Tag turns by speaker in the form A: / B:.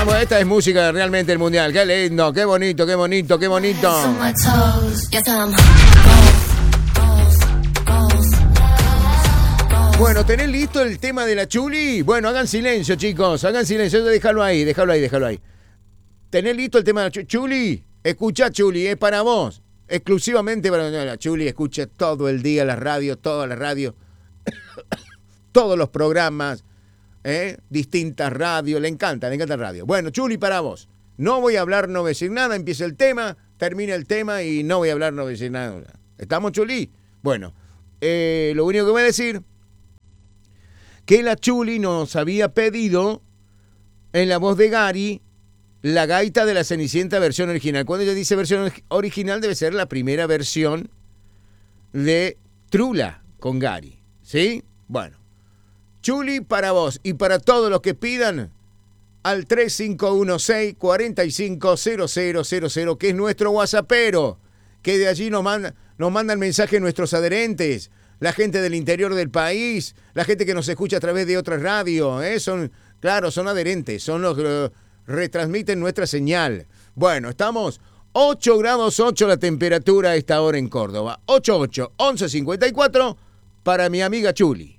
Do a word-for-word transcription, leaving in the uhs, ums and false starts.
A: vamos, esta es música realmente del mundial. Qué lindo, qué bonito, qué bonito, qué bonito. Bueno, ¿tenés listo el tema de la Chuli? Bueno, hagan silencio, chicos, hagan silencio. Déjalo ahí, déjalo ahí, déjalo ahí. ¿Tenés listo el tema de la Chuli? Chuli, escucha, Chuli, es para vos. Exclusivamente para la Chuli. Escucha todo el día la radio, toda la radio. Todos los programas, ¿eh? Distintas radios. Le encanta, le encanta la radio. Bueno, Chuli, para vos. No voy a hablar, no voy a decir nada. Empieza el tema, termina el tema y no voy a hablar, no voy a decir nada. ¿Estamos, Chuli? Bueno, eh, lo único que voy a decir... que la Chuli nos había pedido, en la voz de Gary, la gaita de la Cenicienta versión original. Cuando ella dice versión original, debe ser la primera versión de Trula con Gary. ¿Sí? Bueno. Chuli, para vos y para todos los que pidan, al tres cinco uno seis, cuatro cinco cero cero cero cero, que es nuestro WhatsAppero, que de allí nos manda, nos mandan mensajes nuestros adherentes, la gente del interior del país, la gente que nos escucha a través de otras radios, ¿eh? Son, claro, son adherentes, son los que retransmiten nuestra señal. Bueno, estamos ocho grados ocho la temperatura a esta hora en Córdoba. ocho ocho once cincuenta y cuatro para mi amiga Chuli.